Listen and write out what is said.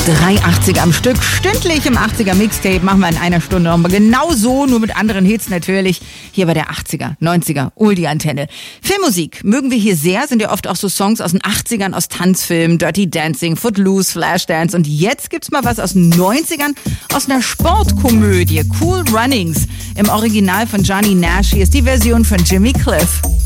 3 80er am Stück, stündlich im 80er Mixtape, machen wir in einer Stunde nochmal genau so, nur mit anderen Hits natürlich, hier bei der 80er, 90er, Oldie-Antenne. Filmmusik mögen wir hier sehr, sind ja oft auch so Songs aus den 80ern, aus Tanzfilmen, Dirty Dancing, Footloose, Flashdance und jetzt gibt's mal was aus den 90ern, aus einer Sportkomödie, Cool Runnings, im Original von Johnny Nash, hier ist die Version von Jimmy Cliff.